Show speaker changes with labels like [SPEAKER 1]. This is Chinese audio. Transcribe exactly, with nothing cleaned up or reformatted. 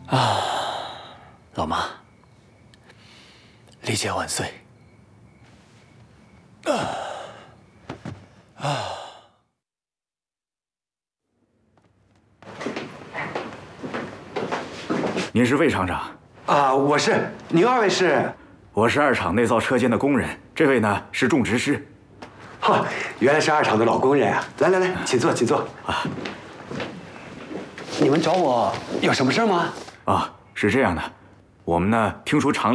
[SPEAKER 1] 啊，老妈，丽姐万岁！啊啊！
[SPEAKER 2] 您是魏厂长
[SPEAKER 3] 啊，我是。您二位是？
[SPEAKER 2] 我是二厂内造车间的工人，这位呢是种植师。
[SPEAKER 3] 哈，原来是二厂的老工人啊！来来来，请坐，请坐。啊，你们找我有什么事吗？
[SPEAKER 2] 啊，是这样的，我们呢听说厂